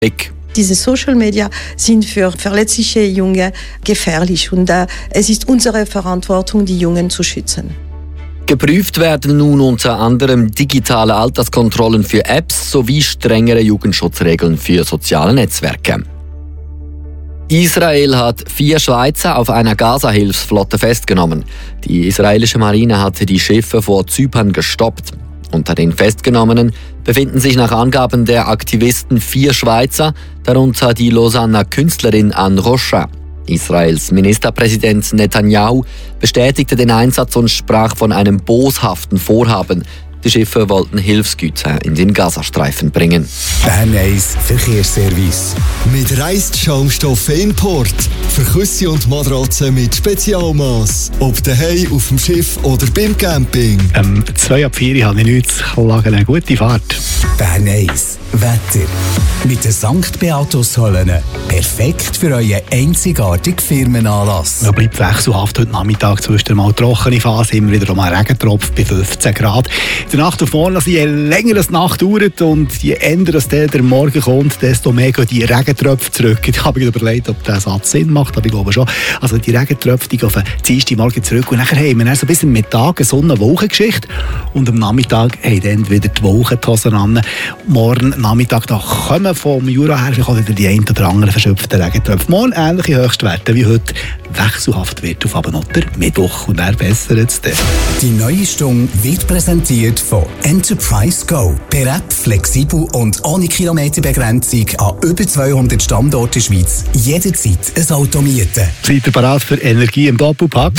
Diese Social Media sind für verletzliche Junge gefährlich und es ist unsere Verantwortung, die Jungen zu schützen. Geprüft werden nun unter anderem digitale Alterskontrollen für Apps sowie strengere Jugendschutzregeln für soziale Netzwerke. Israel hat 4 Schweizer auf einer Gaza-Hilfsflotte festgenommen. Die israelische Marine hatte die Schiffe vor Zypern gestoppt. Unter den Festgenommenen befinden sich nach Angaben der Aktivisten 4 Schweizer, darunter die Lausanner Künstlerin Anne Rocha. Israels Ministerpräsident Netanyahu bestätigte den Einsatz und sprach von einem boshaften Vorhaben. Die Schiffe wollten Hilfsgüter in den Gazastreifen bringen. Bern 1 Verkehrsservice. Mit Reisschaumstoff Import. Für Küsse und Matratzen mit Spezialmaß. Ob daheim, auf dem Schiff oder beim Camping. 2 ab 4 habe ich nichts zu klagen. Eine gute Fahrt. Bern 1 Wetter. Mit den St. Beatus-Hallen. Perfekt für euren einzigartigen Firmenanlass. Es bleibt wechselhaft heute Nachmittag zwischen mal trockene Phase, immer wieder mal Regentropf bei 15 Grad. In der Nacht auf morgen, also je länger die Nacht dauert und je eher der Morgen kommt, desto mehr gehen die Regentröpfe zurück. Ich habe mir überlegt, ob dieser Satz Sinn macht, aber ich glaube schon. Also die Regentröpfe die gehen auf den Dienstagmorgen zurück und nachher haben wir dann so bis am Mittag eine Sonne-Wolkengeschichte und am Nachmittag haben dann wieder die Wolken die Hosen an. Morgen Nachmittag da kommen vom Jura her wieder die ein oder anderen verschöpften Regentröpfe. Morgen ähnliche Höchstwerte wie heute. Wechselhaft wird auf aber noch der Mittwoch und dann besser jetzt. Die neue Stunde wird präsentiert von Enterprise Go. Per App flexibel und ohne Kilometerbegrenzung an über 200 Standorten in der Schweiz. Jederzeit ein Auto mieten. Seid ihr bereit für Energie im Doppelpack?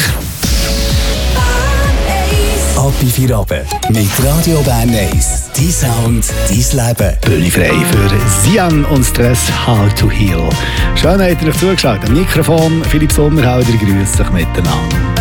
Ab in 4 Abend mit Radio Bern 1. Dein Sound, dein Leben. Bühne frei für Sian und Stress How to Heal. Schön, habt ihr euch zugeschaut. Am Mikrofon Philipp Sommerhalder grüßt sich miteinander.